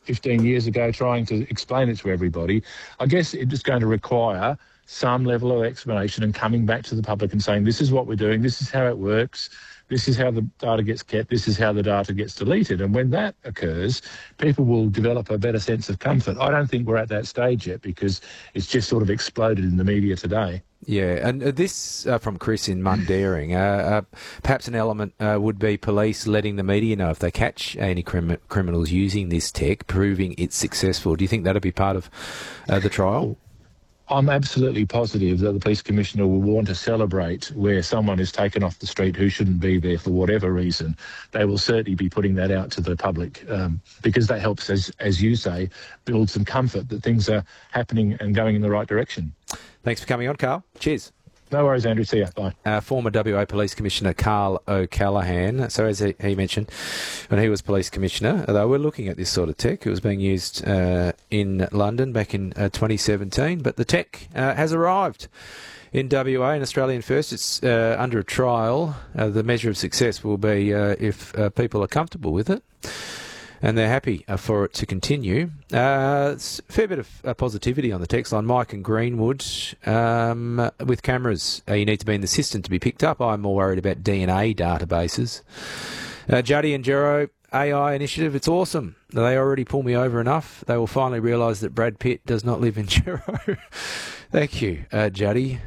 15 years ago trying to explain it to everybody. I guess it's just going to require some level of explanation and coming back to the public and saying, this is what we're doing, this is how it works, this is how the data gets kept, this is how the data gets deleted. And when that occurs, people will develop a better sense of comfort. I don't think we're at that stage yet because it's just sort of exploded in the media today. Yeah, and this from Chris in Mundaring. Perhaps an element would be police letting the media know if they catch any criminals using this tech, proving it's successful. Do you think that would be part of the trial? I'm absolutely positive that the police commissioner will want to celebrate where someone is taken off the street who shouldn't be there for whatever reason. They will certainly be putting that out to the public because that helps, as you say, build some comfort that things are happening and going in the right direction. Thanks for coming on, Carl. Cheers. No worries, Andrew. See you. Bye. Former WA Police Commissioner Carl O'Callaghan. So as he mentioned, when he was Police Commissioner, they were looking at this sort of tech. It was being used in London back in 2017. But the tech has arrived in WA, an Australian first. It's under a trial. The measure of success will be if people are comfortable with it and they're happy for it to continue. It's a fair bit of positivity on the text line. Mike and Greenwood, with cameras, you need to be in the system to be picked up. I'm more worried about DNA databases. Juddy and Jero, AI initiative, it's awesome. They already pull me over enough. They will finally realise that Brad Pitt does not live in Jero. Thank you, Juddy.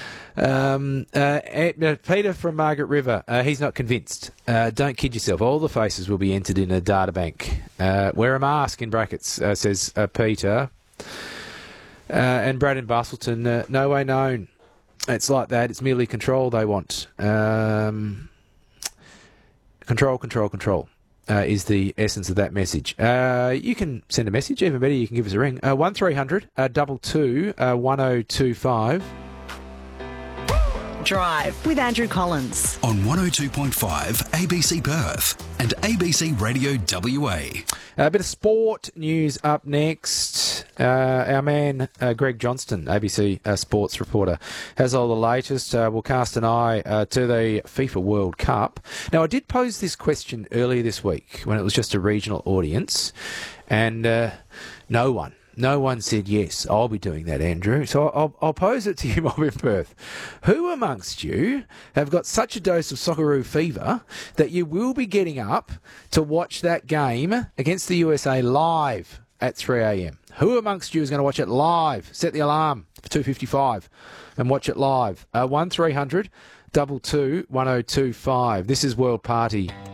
Peter from Margaret River, he's not convinced. Don't kid yourself. All the faces will be entered in a data bank. Wear a mask, in brackets, says Peter. And Brad in Bustleton, no way known. It's like that. It's merely control they want. Control. Is the essence of that message. You can send a message. Even better, you can give us a ring. 1300 22 1025. Drive with Andrew Collins on 102.5 ABC Perth and ABC Radio WA. A bit of sport news up next. Our man Greg Johnston, ABC sports reporter, has all the latest. We'll cast an eye to the FIFA World Cup. Now, I did pose this question earlier this week when it was just a regional audience, and no one said, yes, I'll be doing that, Andrew. So I'll pose it to you, Bob in Perth. Who amongst you have got such a dose of Socceroo fever that you will be getting up to watch that game against the USA live at 3 a.m? Who amongst you is going to watch it live? Set the alarm for 2:55 and watch it live. 1300 22 1025. This is World Party.